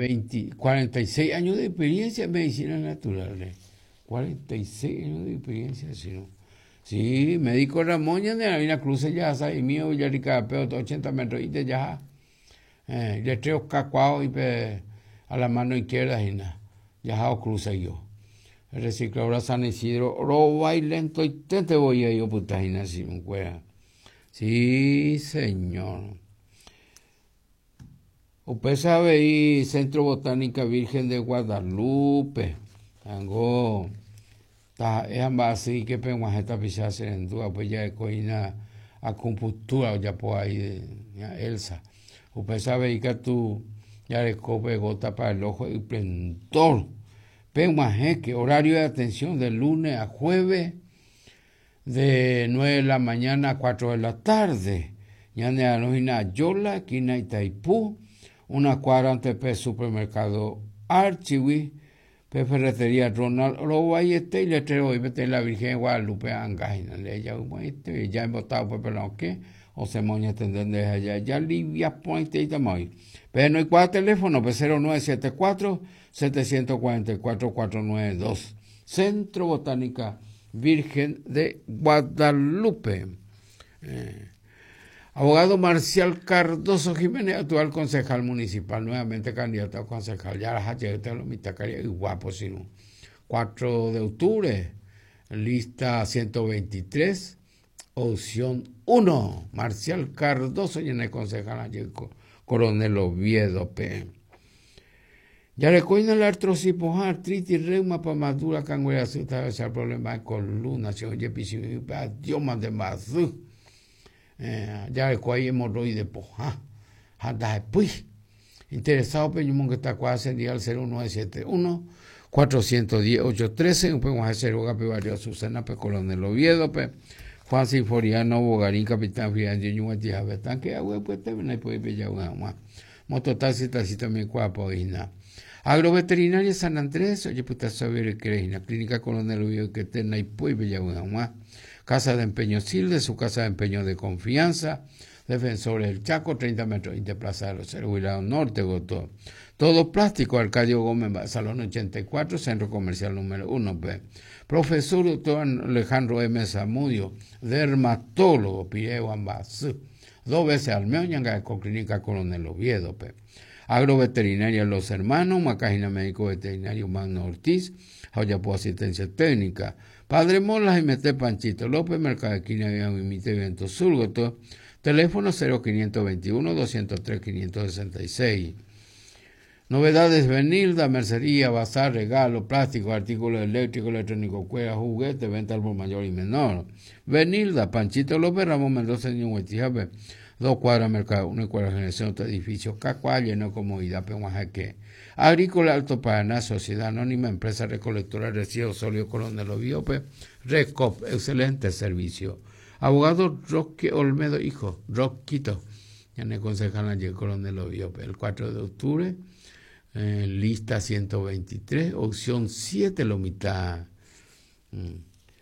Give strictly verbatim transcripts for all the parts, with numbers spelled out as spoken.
veinte, cuarenta y seis años de experiencia en medicina natural. eh. cuarenta y seis años de experiencia, sí, ¿no? Sí, médico Ramón, ya de la Cruz, ya sabe, y mío, ya rica, pero ochenta metros, y de ya, eh, le treo cacuao y pe, a la mano izquierda, y nada, ya cruza yo. El reciclador San Isidro, ro bailento y te voy a yo, puta, y así, un cuera. Sí, señor. Usted sabe ahí, Centro Botánica Virgen de Guadalupe, tango, ta, es así que penguas esta pisada se en duda, pues ya es coina acupuntura, ya por ahí, ya Elsa. Usted sabe ahí que tú, ya le cope gota para el ojo y plentor. Penguas, que horario de atención de lunes a jueves, de nueve de la mañana a cuatro de la tarde. Ya ne anojina Yola, Quina Itaipú, una cuadra antes del supermercado Archiwi, pe ferretería Ronald Robayete y letrero y vete la Virgen de Guadalupe Angaina. Le ya un este, ya he votado por pelón que, o se moña tendrán de allá, ya livia pointe y tamoy. Pero no hay cuatro teléfonos, pues cero nueve siete cuatro, siete cuatro cuatro, cuatro nueve dos. Centro Botánica Virgen de Guadalupe. Eh. Abogado Marcial Cardoso Jiménez, actual concejal municipal, nuevamente candidato a concejal. Ya las ha lo mitacaria y guapo, sino. cuatro de octubre, lista ciento veintitrés, opción uno. Marcial Cardoso, y en el concejal allí, Coronel Oviedo, P. Ya recuerda la artrosis, artritis, reuma, pamadura, cangüera, el problema de columna, si oye, piscinas, idiomas de mazú. Eh, ya el cual hemorroide poja anda pues interesado peñumón que está cuasi en día al cero nueve siete uno, cuatro uno cero, ocho uno tres un poco más de cero gape varios Susana pe Coronel Oviedo pe Juan Sinforiano Bogarín Capitán Fian de Ñuati Javetán que agua pues te ven ahí puede pillar una más mototaxi taxi también cuapo ina Agroveterinaria San Andrés oye puta saber que es Clínica Coronel Oviedo que te ahí puede pillar una más Casa de Empeño Silde, su casa de empeño de confianza, Defensores del Chaco, treinta metros de Plaza de los Jubilados Norte, Gotó. Todo plástico, Arcadio Gómez, Salón ochenta y cuatro, Centro Comercial número uno B. Profesor doctor Alejandro M. Zamudio, dermatólogo, Pireo Ambas, dos veces al Meoñanga, con Clínica Coronel Oviedo, P. Agroveterinaria Los Hermanos, Macágina Médico Veterinario Magno Ortiz, Joyapo Asistencia Técnica, Padre Mola, Jiménez Panchito López, Mercado de Quina, Imite Evento Surgoto, teléfono cero quinientos veintiuno, doscientos tres, quinientos sesenta y seis. Novedades Benilda, mercería, bazar, regalo, plástico, artículos eléctricos, electrónicos, cuerdas, juguetes, venta al por mayor y menor. Benilda, Panchito López, Ramón Mendoza, Niño Huetijabe, dos cuadras Mercado, una cuadra generación, otro edificio, Cacuá, lleno comodidad, Pehuajaque. Agrícola Alto Paraná, Sociedad Anónima, Empresa Recolectora de Residuos Sólidos Coronel Oviedo, Recop, excelente servicio. Abogado Roque Olmedo, hijo, Roquito, ya me aconsejan allí Coronel Oviedo, el cuatro de octubre, eh, lista ciento veintitrés, opción siete, lo mitad. Mm.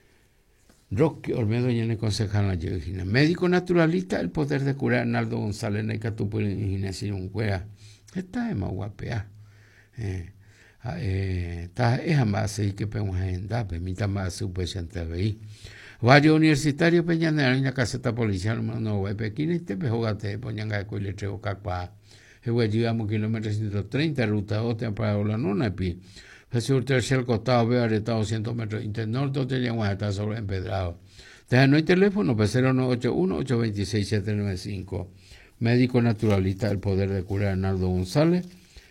Roque Olmedo, ya me aconsejan allí, médico naturalista, el poder de curar, Arnaldo González, Neicatupo, Inés un cuea. Esta es más guapea. Eh, eh, ta es más así que podemos agendar, permita más su presidente ahí. Varios universitarios peñaneros en la caseta policial número nueve Pekín y te pejogate poñanga de coile treo cacua. Ewe llevamos kilómetros ciento treinta, ruta otra para la nona pi. Jesús tercer costado veo aretado doscientos metros internorte te llegamos a estar sobre empedrado. Deja no hay teléfono, pues cero nueve ocho uno, ocho dos seis, siete nueve cinco. Médico naturalista, el poder de curar, Arnaldo González.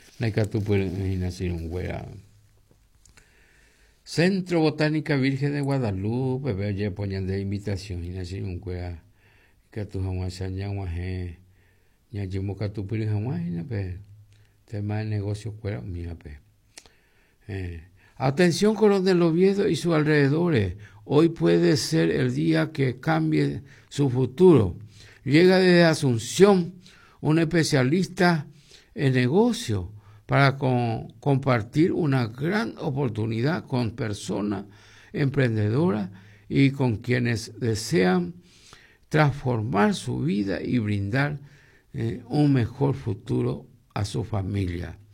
Centro Botánica Virgen de Guadalupe, oye, ponían de invitación, y nací un cuea, que tu jamás se llama, ya llevo que tu piri jamás, y no, pe, tema de negocio, cuera, mira, pe. Eh. Atención, Coronel Oviedo y sus alrededores, hoy puede ser el día que cambie su futuro. Llega desde Asunción un especialista en negocio, para con, compartir una gran oportunidad con personas emprendedoras y con quienes desean transformar su vida y brindar eh, un mejor futuro a su familia.